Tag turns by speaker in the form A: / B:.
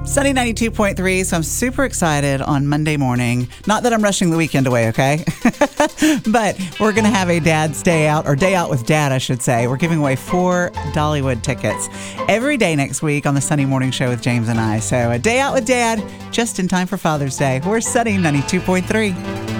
A: Sunny 92.3, so I'm super excited on Monday morning. Not that I'm rushing the weekend away, okay? But we're going to have a Dad's Day Out, or Day Out with Dad, I should say. We're giving away 4 Dollywood tickets every day next week on the Sunny Morning Show with James and I. So a Day Out with Dad, just in time for Father's Day. We're Sunny 92.3.